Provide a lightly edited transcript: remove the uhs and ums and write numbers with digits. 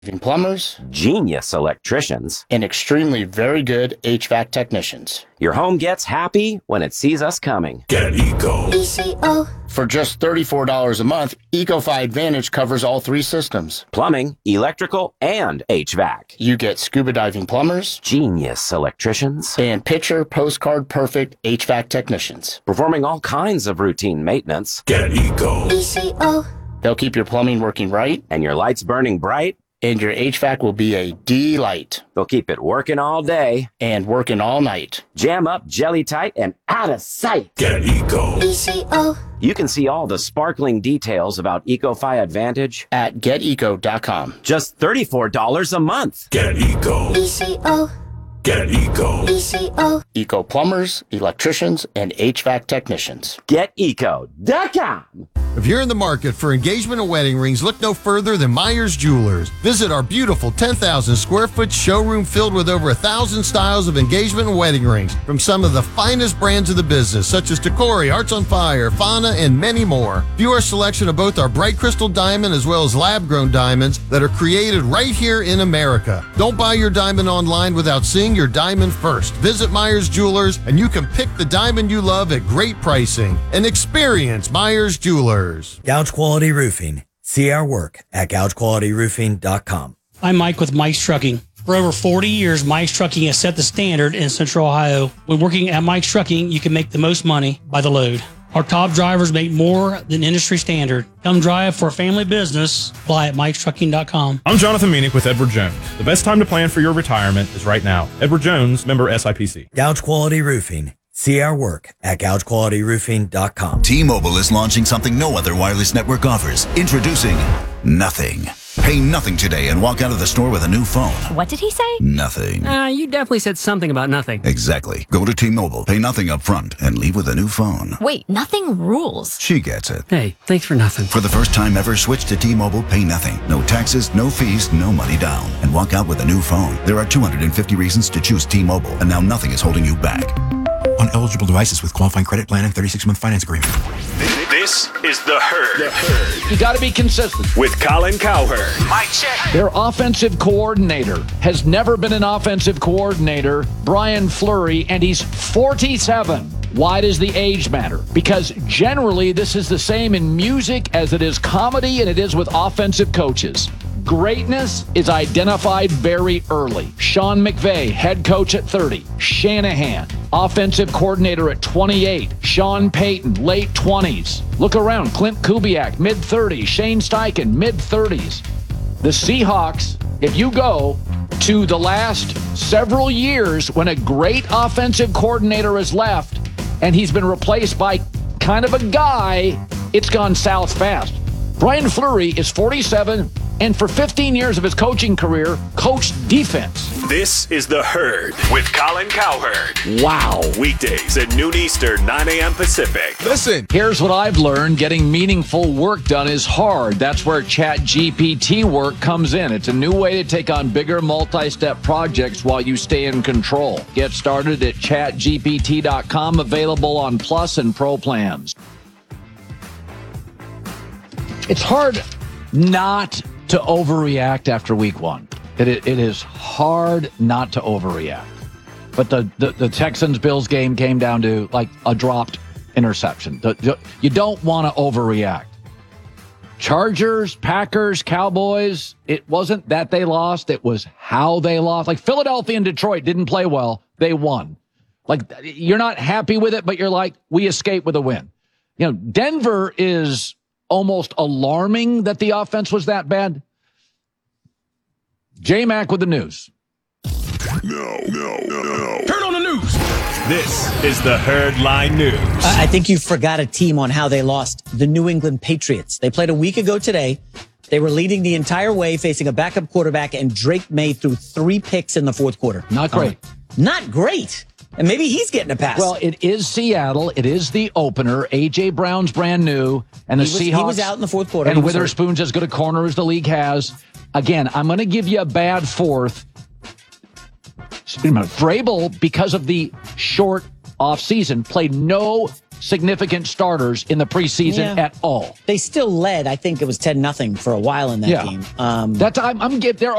plumbers, genius electricians, and extremely very good HVAC technicians. Your home gets happy when it sees us coming. Get Eco. ECO. For just $34 a month, EcoFi Advantage covers all three systems. Plumbing, electrical, and HVAC. You get scuba diving plumbers, Genius electricians, and picture postcard perfect HVAC technicians. performing all kinds of routine maintenance, Get Eco. ECO. They'll keep your plumbing working right, and your lights burning bright. and your HVAC will be a delight. They'll keep it working all day, And working all night. jam up, jelly tight, and out of sight. Get Eco. ECO. You can see all the sparkling details about EcoFi Advantage. At geteco.com. Just $34 a month. Get Eco. ECO. Get Eco. ECO. Eco plumbers, electricians, and HVAC technicians. GetEco.com. If you're in the market for engagement and wedding rings, look no further than Myers Jewelers. Visit our beautiful 10,000 square foot showroom filled with over 1,000 styles of engagement and wedding rings from some of the finest brands of the business, such as Tacori, Hearts on Fire, Fauna, and many more. View our selection of both our bright crystal diamond as well as lab-grown diamonds that are created right here in America. Don't buy your diamond online without seeing your diamond first. Visit Myers Jewelers and you can pick the diamond you love at great pricing. And experience Myers Jewelers. Gouge Quality Roofing. See our work at gougequalityroofing.com. I'm Mike with Mike's Trucking. For over 40 years, Mike's Trucking has set the standard in Central Ohio. When working at Mike's Trucking, you can make the most money by the load. Our top drivers make more than industry standard. Come drive for a family business. Apply at Mike'sTrucking.com. I'm Jonathan Meanick with Edward Jones. The best time to plan for your retirement is right now. Edward Jones, member SIPC. Gouge Quality Roofing. See our work at gougequalityroofing.com. T-Mobile is launching something no other wireless network offers. Introducing Nothing. Pay nothing today and walk out of the store with a new phone. What did he say? Nothing. You definitely said something about nothing. Exactly. Go to T-Mobile, pay nothing up front, and leave with a new phone. Wait, nothing rules. She gets it. Hey, thanks for nothing. For the first time ever, switch to T-Mobile, pay nothing. No taxes, no fees, no money down. And walk out with a new phone. There are 250 reasons to choose T-Mobile, and now nothing is holding you back. On eligible devices with qualifying credit plan and 36-month finance agreement. This is The Herd. You got to be consistent. With Colin Cowherd. Mike check. Their offensive coordinator has never been an offensive coordinator, Brian Fleury, and he's 47. Why does the age matter? Because generally this is the same in music as it is comedy and it is with offensive coaches. Greatness is identified very early. Sean McVay, head coach at 30. Shanahan, offensive coordinator at 28. Sean Payton, late 20s. Look around. Clint Kubiak, mid-30s. Shane Steichen, mid-30s. The Seahawks, if you go to the last several years when a great offensive coordinator has left and he's been replaced by kind of a guy, it's gone south fast. Brian Fleury is 47 and for 15 years of his coaching career, coached defense. This is The Herd with Colin Cowherd. Wow. Weekdays at noon Eastern, 9 a.m. Pacific. Listen. Here's what I've learned. Getting meaningful work done is hard. That's where ChatGPT work comes in. It's a new way to take on bigger multi-step projects while you stay in control. Get started at chatgpt.com, available on Plus and Pro plans. It's hard not to overreact after week one. It is hard not to overreact. But the Texans-Bills game came down to like a dropped interception. You don't want to overreact. Chargers, Packers, Cowboys, it wasn't that they lost. It was how they lost. Like Philadelphia and Detroit didn't play well. They won. Like you're not happy with it, but you're like, we escaped with a win. You know, Denver is almost alarming that the offense was that bad. J-Mac with the news. No. Turn on the news. This is the Herd Line News. I think you forgot a team on how they lost. The New England Patriots. They played a week ago today. They were leading the entire way, facing a backup quarterback, and Drake May threw 3 picks in the fourth quarter. Not great. Not great. And maybe he's getting a pass. Well, it is Seattle. It is the opener. A.J. Brown's brand new. And the Seahawks. He was out in the fourth quarter. And Witherspoon's as good a corner as the league has. Again, I'm going to give you a bad fourth. Vrabel, because of the short offseason, played no significant starters in the preseason at all. They still led. I think it was 10-0 for a while in that game. That's they're